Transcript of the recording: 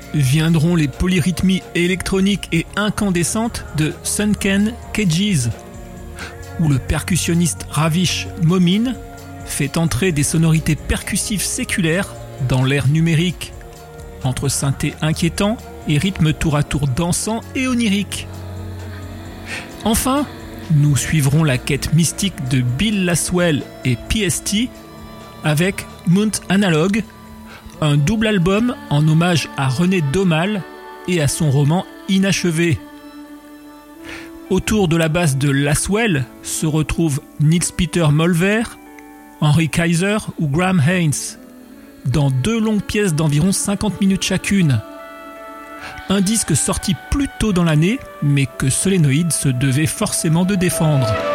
viendront les polyrythmies électroniques et incandescentes de Sunken Cages, où le percussionniste Ravish Momin fait entrer des sonorités percussives séculaires dans l'ère numérique, entre synthés inquiétants et rythmes tour à tour dansants et oniriques. Enfin, nous suivrons la quête mystique de Bill Laswell et PST avec Mount Analog, un double album en hommage à René Daumal et à son roman inachevé. Autour de la basse de Laswell se retrouvent Nils Peter Molver, Henry Kaiser ou Graham Haynes, dans 2 longues pièces d'environ 50 minutes chacune. Un disque sorti plus tôt dans l'année, mais que Solenoid se devait forcément de défendre.